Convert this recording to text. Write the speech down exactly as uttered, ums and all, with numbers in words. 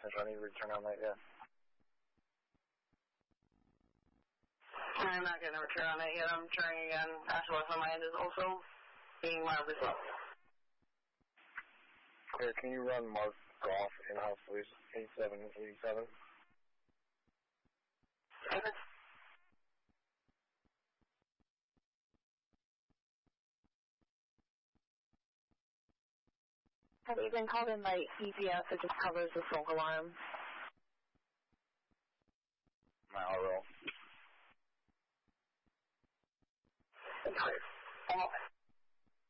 I need to return on that yet. I'm not getting a return on that yet. I'm trying again. S O S on my end is also being mildly slow. Clear, can you run Mark Goff in-house, please? eighty-seven eighty-seven. Okay. Have you been called in by E P S? It just covers the smoke alarm. My R O. Clear.